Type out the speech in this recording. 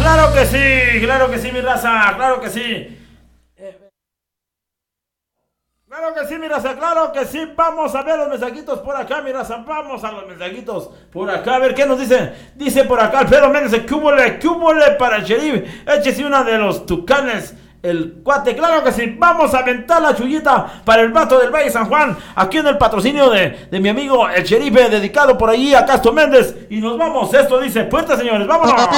claro que sí, mi raza, claro que sí. Claro que sí, mi raza, claro que sí. Vamos a ver los mensajitos por acá, mi raza. Vamos a los mensajitos por acá. A ver qué nos dicen. Dice por acá Alfredo Méndez, ¿qué hubo para el sheriff? Échese una de los tucanes. El cuate, claro que sí. Vamos a aventar la chullita para el vato del Valle San Juan. Aquí en el patrocinio de mi amigo el sheriff, dedicado por allí a Castro Méndez. Y nos vamos. Esto dice, puerta, señores. Vámonos.